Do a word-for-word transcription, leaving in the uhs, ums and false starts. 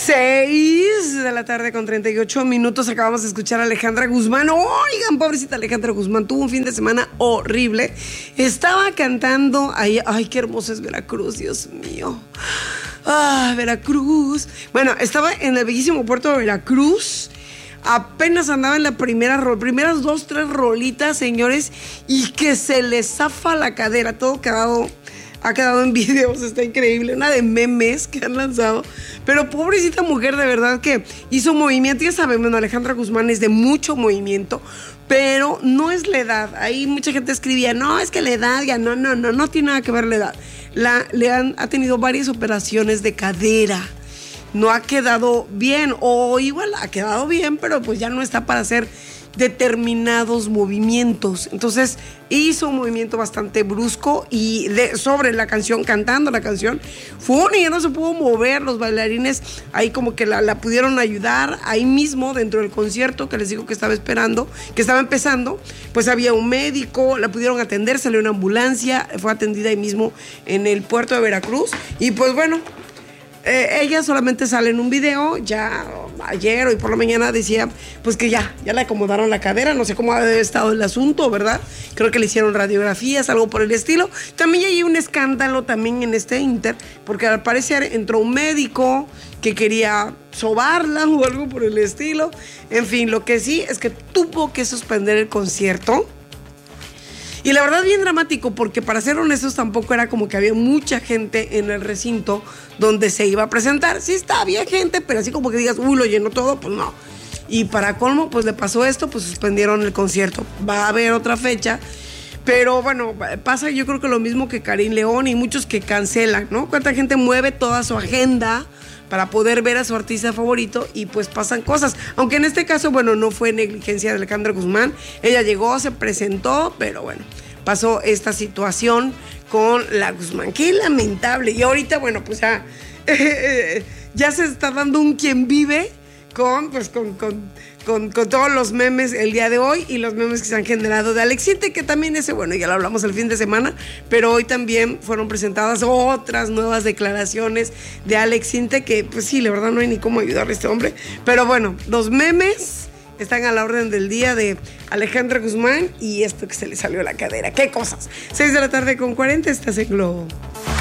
seis de la tarde con treinta y ocho minutos. Acabamos de escuchar a Alejandra Guzmán. Oigan, pobrecita Alejandra Guzmán, tuvo un fin de semana horrible. Estaba cantando ahí. Ay, qué hermoso es Veracruz, Dios mío. Ah, Veracruz. Bueno, estaba en el bellísimo puerto de Veracruz. Apenas andaba en la primera rol, primeras dos, tres rolitas, señores, y que se le zafa la cadera. Todo quedado, ha quedado en videos, está increíble. Una de memes que han lanzado. Pero pobrecita mujer, de verdad que hizo movimiento. Ya saben, bueno, Alejandra Guzmán es de mucho movimiento, pero no es la edad. Ahí mucha gente escribía, no, es que la edad, ya no, no, no, no tiene nada que ver la edad. La, le han, ha tenido varias operaciones de cadera. No ha quedado bien, o igual ha quedado bien, pero pues ya no está para hacer determinados movimientos. Entonces hizo un movimiento bastante brusco y de, sobre la canción, cantando la canción, fue y ya no se pudo mover. Los bailarines ahí como que la, la pudieron ayudar ahí mismo dentro del concierto que les digo que estaba esperando, que estaba empezando. Pues había un médico, la pudieron atender, salió una ambulancia, fue atendida ahí mismo en el puerto de Veracruz. Y pues bueno, Eh, ella solamente sale en un video, ya ayer, hoy por la mañana decía, pues que ya, ya le acomodaron la cadera, no sé cómo ha estado el asunto, ¿verdad? Creo que le hicieron radiografías, algo por el estilo. También hay un escándalo también en este Inter, porque al parecer entró un médico que quería sobarla o algo por el estilo. En fin, lo que sí es que tuvo que suspender el concierto. Y la verdad bien dramático, porque para ser honestos tampoco era como que había mucha gente en el recinto donde se iba a presentar. Sí está, había gente, pero así como que digas, uy, lo llenó todo, pues no. Y para colmo, pues le pasó esto, pues suspendieron el concierto. Va a haber otra fecha, pero bueno, pasa yo creo que lo mismo que Karim León y muchos que cancelan, ¿no? Cuánta gente mueve toda su agenda para poder ver a su artista favorito y pues pasan cosas. Aunque en este caso, bueno, no fue negligencia de Alejandra Guzmán. Ella llegó, se presentó, pero bueno, pasó esta situación con la Guzmán. Qué lamentable. Y ahorita, bueno, pues ya, eh, ya se está dando un quien vive con, pues, con, con, con, con todos los memes el día de hoy y los memes que se han generado de Alex Intec, que también ese, bueno, ya lo hablamos el fin de semana, pero hoy también fueron presentadas otras nuevas declaraciones de Alex Intec, que pues sí, la verdad no hay ni cómo ayudar a este hombre, pero bueno, los memes están a la orden del día de Alejandra Guzmán y esto que se le salió a la cadera. ¡Qué cosas! seis de la tarde con cuarenta, estás en Globo.